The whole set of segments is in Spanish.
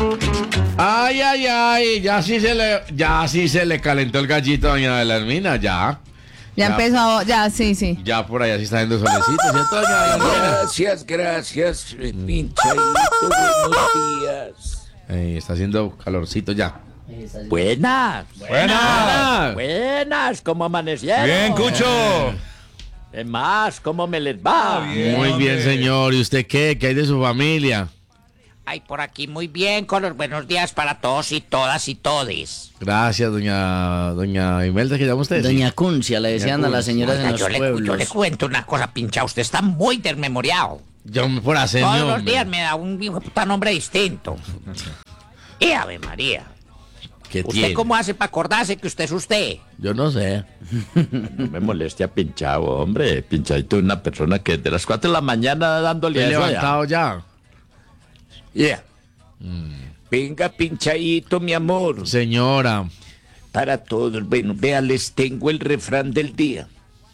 Ay, ay, ay, ya sí se le calentó el gallito a doña Belarmina, ya. Ya empezó, ya, sí. Ya por allá sí está viendo solecito, ¿cierto, doña Belarmina? Gracias, pinchadito, buenos días. Está haciendo calorcito ya. Buenas, ¿cómo amanecieron? Bien, Cucho. Es más, ¿cómo me les va? Muy bien, señor. ¿Y usted qué? ¿Qué hay de su familia? Ay, por aquí muy bien, con los buenos días para todos y todas y todes. Gracias, doña Imelda, ¿qué llama usted? Doña Cuncia, le decían a las señoras en Oiga, los yo le pueblos. cuento una cosa, pincha, usted está muy desmemoriado. Yo me por hacer Todos los días me da un hijo de puta nombre distinto. Y Ave María. ¿Qué ¿Usted tiene? cómo hace para acordarse que usted es usted? Yo no sé. No me moleste a pinchado, hombre. Pinchadito es una persona que desde las 4 de la mañana dándole ¿He a eso ya. levantado ya? Yeah. Venga, pinchadito, mi amor. Señora. Para todos. Bueno, vea, les tengo el refrán del día.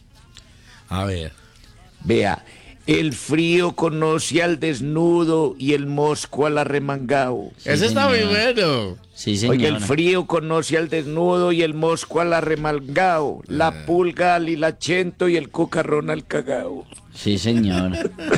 A ver. Vea, el frío conoce al desnudo y el mosco al arremangado. Ese está muy señor. bueno. Sí, señora. Oiga, el frío conoce al desnudo y el mosco al arremangado, la pulga al hilachento y el cucarrón al cagao. Sí, señora.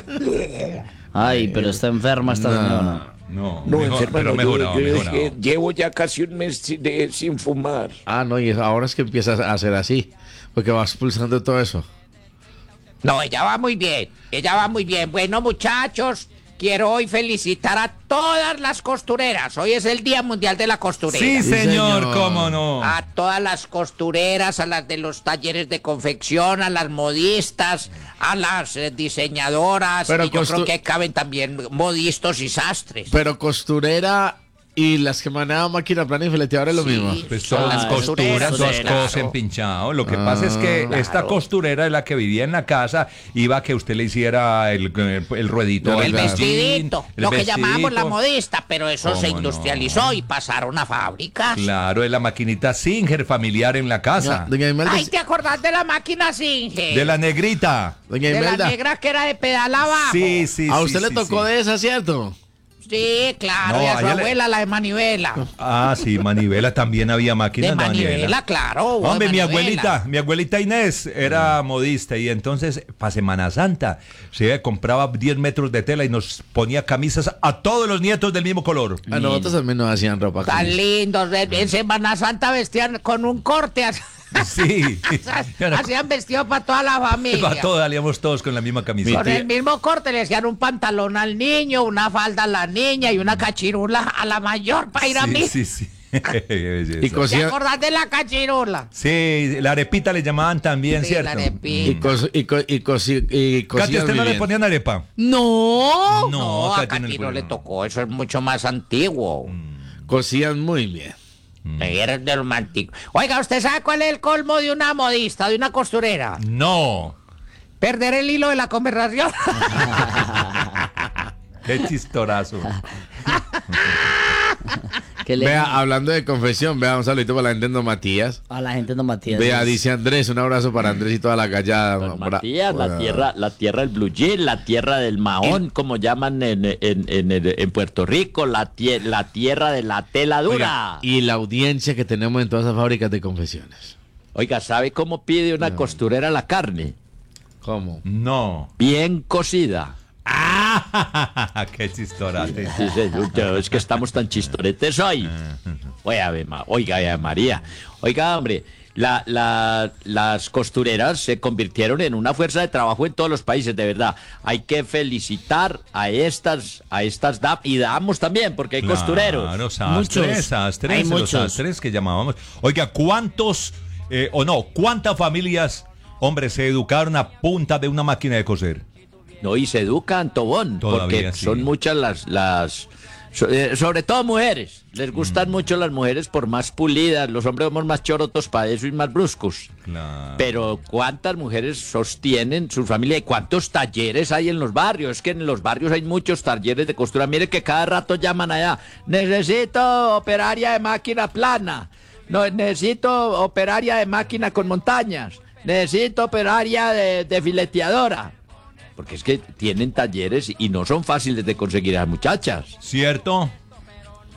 Ay, pero está enferma esta señora. No, No, mejor, enferma, pero no, mejorado, yo mejorado. llevo ya casi un mes sin fumar. Ah, no, y ahora es que empieza a hacer así. Porque va expulsando todo eso. No, ella va muy bien, ella va muy bien. Bueno, muchachos, quiero hoy felicitar a todas las costureras. Hoy es el Día Mundial de la Costurera. Sí, señor, señor. cómo no. A todas las costureras, a las de los talleres de confección, a las modistas, a las diseñadoras. Pero y yo creo que caben también modistos y sastres. Pero costurera y las que manejan máquina plana y fileteadora es lo Sí. mismo. Pues Son son las las costuras, dos costureras, cosas claro. pinchado. Lo que pasa es que esta costurera es la que vivía en la casa, iba a que usted le hiciera el ruedito. El El al vestidito, el lo que llamábamos la vestidito. modista, pero eso ¿Cómo se no? industrializó y pasaron a fábricas. Claro, es la maquinita Singer familiar en la casa. Doña Imelda. Ay, ¿te acordás de la máquina Singer? De la negrita. Doña De la Imelda. negra que era de pedal abajo. Sí, sí, A sí, usted le sí, tocó sí. de esa, ¿cierto? Sí, claro, No, y a a su ella le- abuela, la de manivela. Ah, sí, manivela, también había máquinas De de manivela, claro. hubo de Hombre, manivela. mi abuelita Inés era modista y entonces para Semana Santa se compraba 10 metros de tela y nos ponía camisas a todos los nietos del mismo color. A nosotros también nos hacían ropa. con Tan eso. lindos. En Semana Santa vestían con un corte. Sí. Hacían vestido para toda la familia. Para todos, salíamos todos con la misma camiseta. Con el mismo corte le hacían un pantalón al niño, una falda a la niña y una cachirula a la mayor para ir a mí. Sí, sí, sí. Belleza. Y ¿Te cosían, acordás de la cachirula? Sí, la arepita le llamaban también, Sí, ¿cierto? la arepita. y Katy, ¿a cosían usted muy no le bien. ponían arepa? No, No, a Katy no le Katy no ponen. le tocó, eso es mucho más antiguo. Cosían muy bien. Eres de los antiguos. Oiga, ¿usted sabe cuál es el colmo de una modista, de una costurera? No. Perder el hilo de la conversación. Qué chistorazo. Que le Vea, hablando de confesión, vea, un saludito para la gente de Matías. a la gente no Matías. Vea, dice Andrés, un abrazo para Andrés y toda la gallada. Don Para- Matías, para- la tierra del blue jean, la tierra del mahón, como llaman en Puerto Rico, la tierra de la tela dura. Oiga, y la audiencia que tenemos en todas esas fábricas de confesiones. Oiga, ¿sabe cómo pide una costurera la carne? ¿Cómo? No. Bien cocida. ¡Ah! ¡Qué chistorate! Sí, señor, es que estamos tan chistoretes hoy. Oiga, María. Oiga, hombre, las costureras se convirtieron en una fuerza de trabajo en todos los países, de verdad. Hay que felicitar a estas y damos también, porque hay costureros. Claro, Muchos. sastres, Hay los muchos. sastres que llamábamos. Oiga, ¿cuántas familias, hombre, se educaron a punta de una máquina de coser? No, y se educan, Tobón, Todavía porque sí. son muchas sobre todo mujeres. Les gustan mucho las mujeres por más pulidas. Los hombres somos más chorotos para eso y más bruscos. Claro. Pero ¿cuántas mujeres sostienen su familia y cuántos talleres hay en los barrios? Es que en los barrios hay muchos talleres de costura. Mire que cada rato llaman allá. Necesito operaria de máquina plana. No, necesito operaria de máquina con montañas. Necesito operaria de fileteadora. Porque es que tienen talleres y no son fáciles de conseguir a las muchachas. ¿Cierto?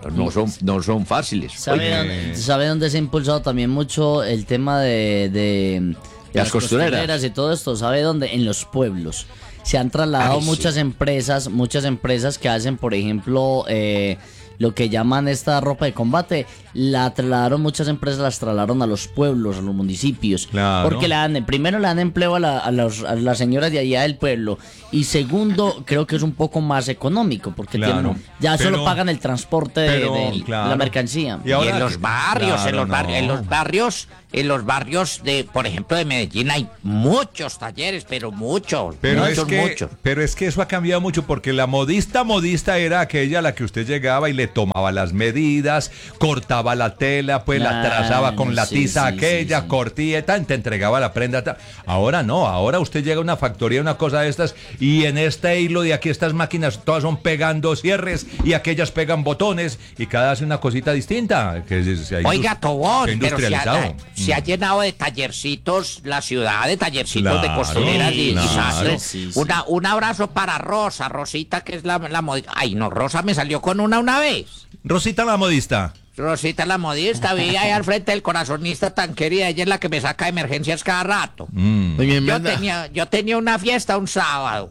no son fáciles. ¿Sabe dónde se ha impulsado también mucho el tema de Las costureras y todo esto? ¿Sabe dónde? En los pueblos. Se han trasladado muchas empresas que hacen, por ejemplo, lo que llaman esta ropa de combate. Las trasladaron a los pueblos, a los municipios. Claro. Porque primero le dan empleo a las señoras de allá del pueblo. Y segundo, creo que es un poco más económico, porque Claro. solo pagan el transporte de claro. la mercancía. Y ahora en los que- barrios, claro, en los barrios de, por ejemplo, de Medellín hay muchos talleres, pero muchos, Pero muchos. es que eso ha cambiado mucho porque la modista era aquella a la que usted llegaba y le tomaba las medidas, cortaba la tela, pues la trazaba con la tiza aquella, cortía y tal, te entregaba la prenda. Tal. Ahora no, ahora usted llega a una factoría, una cosa de estas, y en este hilo de aquí estas máquinas todas son pegando cierres y aquellas pegan botones y cada hace una cosita distinta. Oiga, Tobón, pero industrializado. se ha llenado de tallercitos la ciudad, de tallercitos de Claro, costureras y claro. sastres. Sí. Un abrazo para Rosita, que es la modista. Ay, no, Rosa me salió con una vez. Rosita la modista. Rosita la modista, vi ahí al frente del corazonista tan querida, ella es la que me saca de emergencias cada rato. Doña Imelda, Yo tenía una fiesta un sábado.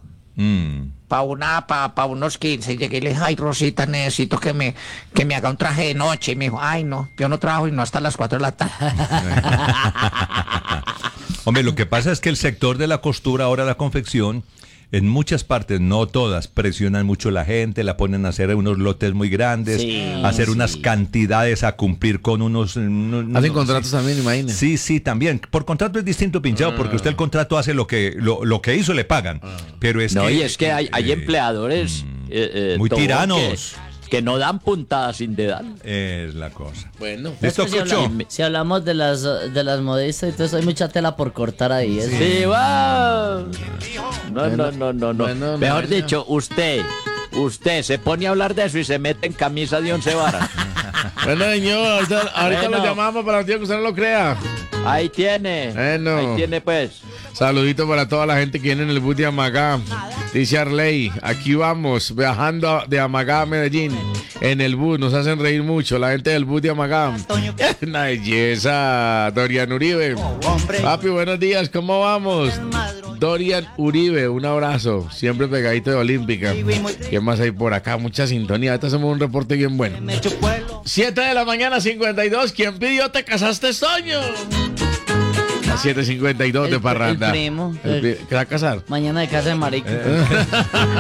Para unos 15 y llegué y le dije, ay Rosita, necesito que me haga un traje de noche. Y me dijo, ay no, yo no trabajo y no hasta las 4 de la tarde. Hombre, lo que pasa es que el sector de la costura, ahora la confección, en muchas partes, no todas, presionan mucho a la gente, la ponen a hacer unos lotes muy grandes, a hacer unas cantidades, a cumplir con unos... hacen contratos también, imagínese. Sí, también. Por contrato es distinto, Pinchado, porque usted el contrato hace lo que hizo, le pagan. Pero es Y es que hay empleadores muy Tobón, tiranos. que no dan puntadas sin dedal. Es la cosa. Bueno. ¿Listo, Si Cucho? si hablamos de las modistas, entonces hay mucha tela por cortar ahí. Sí, va. No. Bueno, Mejor no, dicho, usted se pone a hablar de eso y se mete en camisa de 11 varas. Bueno, señor, ahorita Bueno. lo llamamos para que usted no lo crea. Ahí tiene. Bueno. Ahí tiene, pues. Saludito para toda la gente que viene en el bus de Amagá. Dice Arley, aquí vamos, viajando de Amagá a Medellín. En el bus, nos hacen reír mucho la gente del bus de Amagá. Una belleza, Dorian Uribe. Papi, buenos días, ¿cómo vamos? Dorian Uribe, un abrazo, siempre pegadito de Olímpica. ¿Qué más hay por acá? Mucha sintonía, ahorita hacemos un reporte bien bueno. 7 de la mañana, 52, ¿quién pidió te casaste, Soño? A 7:52 de parranda. El primo. ¿Qué va a casar? Mañana de casa de marica.